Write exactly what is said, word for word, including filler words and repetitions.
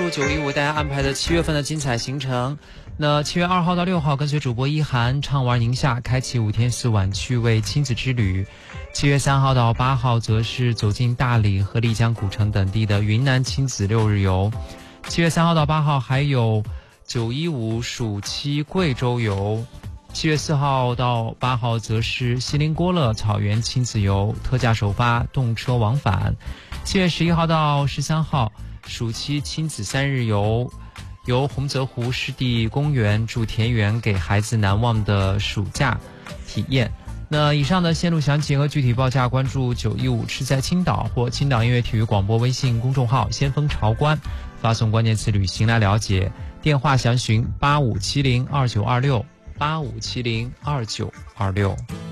入九一五大家安排的七月份的精彩行程。那七月二号到六号，跟随主播一涵畅玩宁夏，开启五天四晚趣味亲子之旅。七月三号到八号，则是走进大理和丽江古城等地的云南亲子六日游。七月三号到八号还有九一五暑期贵州游。七月四号到八号则是锡林郭勒草原亲子游，特价首发，动车往返。七月十一号到十三号，暑期亲子三日游，由洪泽湖湿地公园助田园，给孩子难忘的暑假体验。那以上的线路详情和具体报价，关注九一五吃在青岛或青岛音乐体育广播微信公众号先锋朝观，发送关键词旅行来了解。电话详询八五七零二九二六八五七零二九二六。